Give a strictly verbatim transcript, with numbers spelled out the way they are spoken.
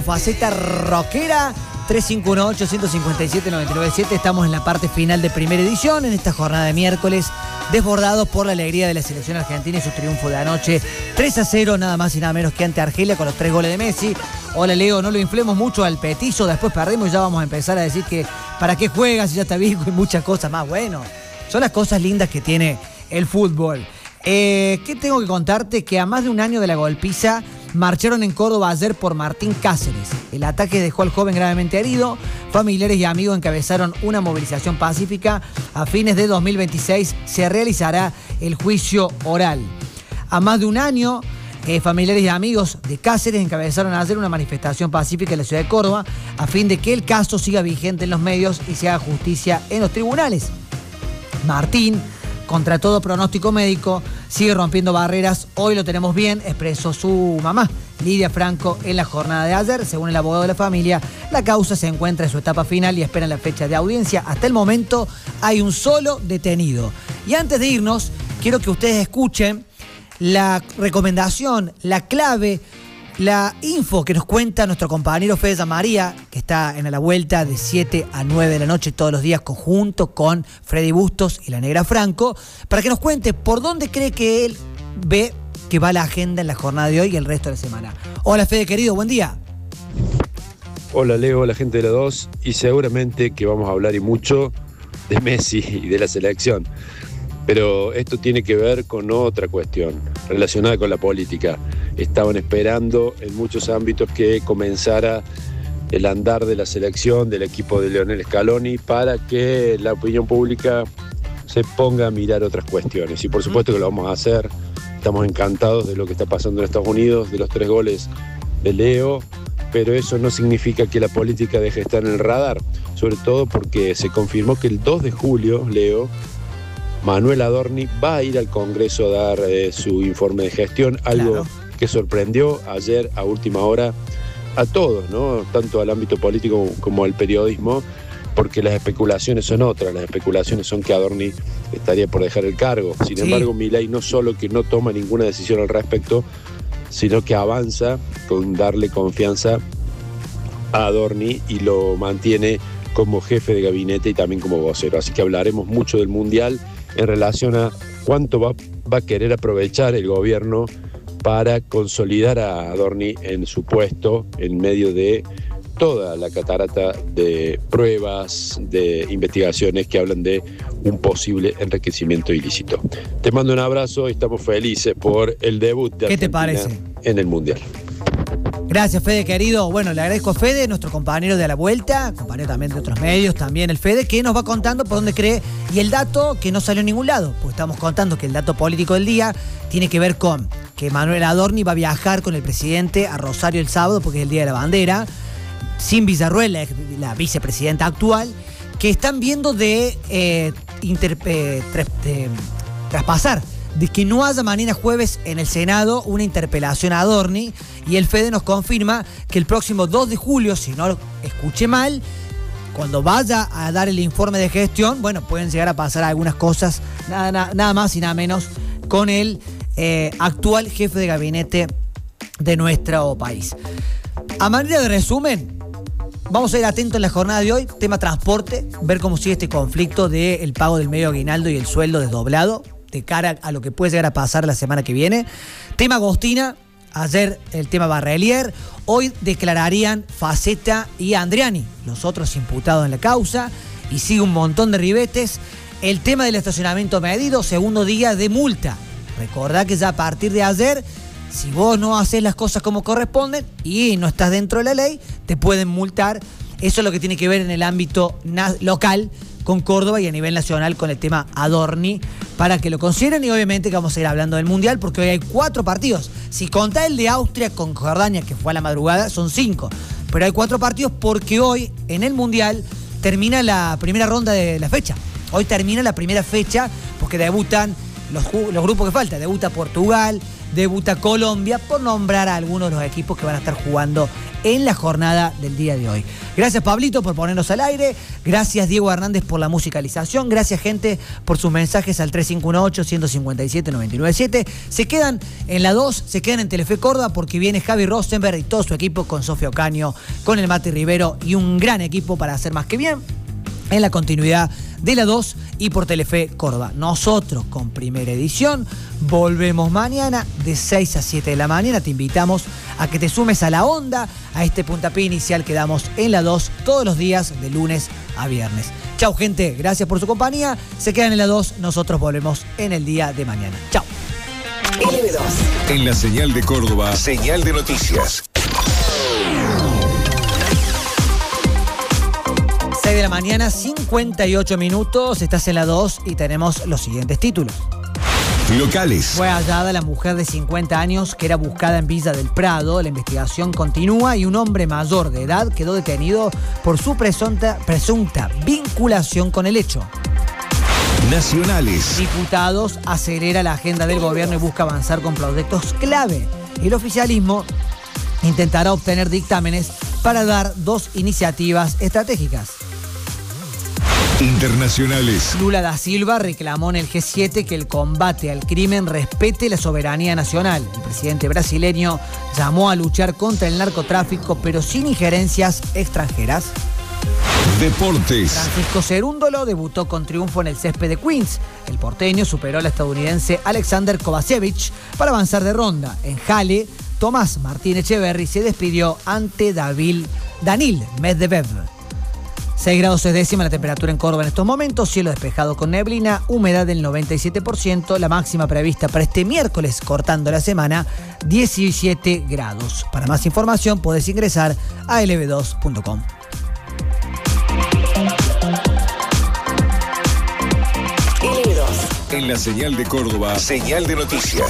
Faceta rockera, tres cinco uno ocho, uno cinco siete, nueve nueve siete. Estamos en la parte final de primera edición, en esta jornada de miércoles, desbordados por la alegría de la selección argentina y su triunfo de anoche. tres a cero, nada más y nada menos que ante Argelia, con los tres goles de Messi. Hola Leo, no lo inflemos mucho al petizo, después perdimos y ya vamos a empezar a decir que para qué juegas si ya está viejo y muchas cosas más. Bueno, son las cosas lindas que tiene el fútbol. Eh, ¿Qué tengo que contarte? Que a más de un año de la golpiza, marcharon en Córdoba ayer por Martín Cáceres. El ataque dejó al joven gravemente herido. Familiares y amigos encabezaron una movilización pacífica. A fines de dos mil veintiséis se realizará el juicio oral. A más de un año, eh, familiares y amigos de Cáceres encabezaron ayer una manifestación pacífica en la ciudad de Córdoba a fin de que el caso siga vigente en los medios y se haga justicia en los tribunales. Martín, contra todo pronóstico médico, sigue rompiendo barreras. Hoy lo tenemos bien, expresó su mamá, Lidia Franco, en la jornada de ayer. Según el abogado de la familia, la causa se encuentra en su etapa final y esperan la fecha de audiencia. Hasta el momento hay un solo detenido. Y antes de irnos, quiero que ustedes escuchen la recomendación, la clave, la info que nos cuenta nuestro compañero Fede María, que está en A la Vuelta de siete a nueve de la noche todos los días, conjunto con Freddy Bustos y la Negra Franco, para que nos cuente por dónde cree que él ve que va la agenda en la jornada de hoy y el resto de la semana. Hola Fede, querido, buen día. Hola Leo, la gente de la dos, y seguramente que vamos a hablar y mucho de Messi y de la selección. Pero esto tiene que ver con otra cuestión relacionada con la política. Estaban esperando en muchos ámbitos que comenzara el andar de la selección, del equipo de Lionel Scaloni, para que la opinión pública se ponga a mirar otras cuestiones. Y por supuesto que lo vamos a hacer. Estamos encantados de lo que está pasando en Estados Unidos, de los tres goles de Leo, pero eso no significa que la política deje de estar en el radar, sobre todo porque se confirmó que el dos de julio, Leo, Manuel Adorni va a ir al Congreso a dar eh, su informe de gestión, algo claro. que sorprendió ayer a última hora a todos, ¿no? Tanto al ámbito político como al periodismo, porque las especulaciones son otras. Las especulaciones son que Adorni estaría por dejar el cargo. Sin sí. embargo, Milei no solo que no toma ninguna decisión al respecto, sino que avanza con darle confianza a Adorni y lo mantiene como jefe de gabinete y también como vocero. Así que hablaremos mucho del Mundial en relación a cuánto va, va a querer aprovechar el gobierno para consolidar a Adorni en su puesto en medio de toda la catarata de pruebas, de investigaciones que hablan de un posible enriquecimiento ilícito. Te mando un abrazo y estamos felices por el debut de ¿Qué Argentina te parece? En el Mundial. Gracias, Fede, querido. Bueno, le agradezco a Fede, nuestro compañero de A la Vuelta, compañero también de otros medios, también el Fede, que nos va contando por dónde cree. Y el dato que no salió en ningún lado, porque estamos contando que el dato político del día tiene que ver con que Manuel Adorni va a viajar con el presidente a Rosario el sábado, porque es el Día de la Bandera, sin Villarruel, la, la vicepresidenta actual, que están viendo de, eh, inter, eh, tras, de traspasar, de que no haya mañana jueves en el Senado una interpelación a Adorni, y el Fede nos confirma que el próximo dos de julio, si no lo escuché mal, cuando vaya a dar el informe de gestión, bueno, pueden llegar a pasar algunas cosas, nada, nada, nada más y nada menos, con el eh, actual jefe de gabinete de nuestro país. A manera de resumen, vamos a ir atentos en la jornada de hoy, tema transporte, ver cómo sigue este conflicto del pago del medio aguinaldo y el sueldo desdoblado, de cara a lo que puede llegar a pasar la semana que viene. Tema Agostina, ayer el tema Barrelier, hoy declararían Faceta y Andriani, los otros imputados en la causa, y sigue un montón de ribetes. El tema del estacionamiento medido, segundo día de multa. Recordá que ya a partir de ayer, si vos no haces las cosas como corresponden y no estás dentro de la ley, te pueden multar. Eso es lo que tiene que ver en el ámbito local con Córdoba y a nivel nacional con el tema Adorni, para que lo consideren. Y obviamente que vamos a ir hablando del Mundial, porque hoy hay cuatro partidos. Si contás el de Austria con Jordania, que fue a la madrugada, son cinco. Pero hay cuatro partidos porque hoy en el Mundial termina la primera ronda de la fecha. Hoy termina la primera fecha porque debutan los, los grupos que faltan. Debuta Portugal, debuta Colombia, por nombrar a algunos de los equipos que van a estar jugando en la jornada del día de hoy. Gracias, Pablito, por ponernos al aire. Gracias, Diego Hernández, por la musicalización. Gracias, gente, por sus mensajes al tres cinco uno ocho, uno cinco siete, nueve nueve siete. Se quedan en la dos, se quedan en Telefe Córdoba, porque viene Javi Rosenberg y todo su equipo con Sofía Ocaño, con el Mati Rivero y un gran equipo para hacer más que bien en la continuidad de la dos y por Telefe Córdoba. Nosotros, con Primera Edición, volvemos mañana de seis a siete de la mañana. Te invitamos a que te sumes a la onda, a este puntapié inicial que damos en la dos todos los días de lunes a viernes. Chau, gente, gracias por su compañía. Se quedan en la dos, nosotros volvemos en el día de mañana. Chau. L B dos. En la señal de Córdoba, señal de noticias. seis de la mañana, cincuenta y ocho minutos. Estás en la dos y tenemos los siguientes títulos. Locales. Fue hallada la mujer de cincuenta años que era buscada en Villa del Prado. La investigación continúa y un hombre mayor de edad quedó detenido por su presunta, presunta vinculación con el hecho. Nacionales. Diputados acelera la agenda del gobierno y busca avanzar con proyectos clave. El oficialismo intentará obtener dictámenes para dar dos iniciativas estratégicas. Internacionales. Lula da Silva reclamó en el G siete que el combate al crimen respete la soberanía nacional. El presidente brasileño llamó a luchar contra el narcotráfico, pero sin injerencias extranjeras. Deportes. Francisco Cerúndolo debutó con triunfo en el césped de Queens. El porteño superó al estadounidense Alexander Kovacevic para avanzar de ronda. En Halle, Tomás Martín Echeverry se despidió ante David, Danil Medvedev. seis grados seis décimas la temperatura en Córdoba en estos momentos, cielo despejado con neblina, humedad del noventa y siete por ciento, la máxima prevista para este miércoles, cortando la semana, diecisiete grados. Para más información podés ingresar a L B dos punto com. L B dos. En la señal de Córdoba, señal de noticias.